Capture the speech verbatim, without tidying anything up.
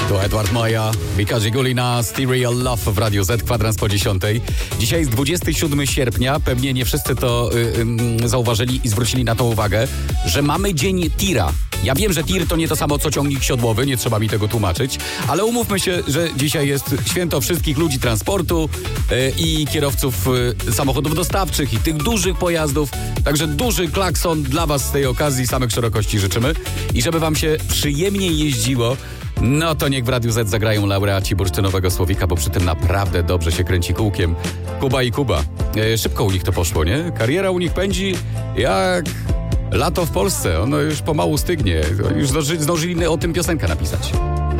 To Edward Maja, Wika Gigulina, Stereo Love w Radiu Z, kwadrans po dziesiątej. Dzisiaj jest dwudziestego siódmego sierpnia, pewnie nie wszyscy to y, y, zauważyli i zwrócili na to uwagę, że mamy dzień tira. Ja wiem, że tir to nie to samo co ciągnik siodłowy, nie trzeba mi tego tłumaczyć, ale umówmy się, że dzisiaj jest święto wszystkich ludzi transportu y, i kierowców y, samochodów dostawczych i tych dużych pojazdów. Także duży klakson dla was z tej okazji, samych szerokości życzymy. I żeby wam się przyjemniej jeździło, no to niech w Radiu Z zagrają laureaci bursztynowego słowika, bo przy tym naprawdę dobrze się kręci kółkiem. Kuba i Kuba. E, szybko u nich to poszło, nie? Kariera u nich pędzi jak lato w Polsce. Ono już pomału stygnie. Już zdążyli o tym piosenkę napisać.